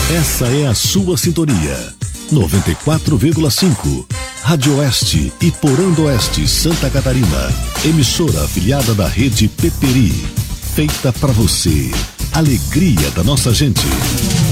Essa é a sua sintonia. 94,5. Rádio Oeste e Porando Oeste, Santa Catarina. Emissora afiliada da rede Peperi. Feita para você. Alegria da nossa gente.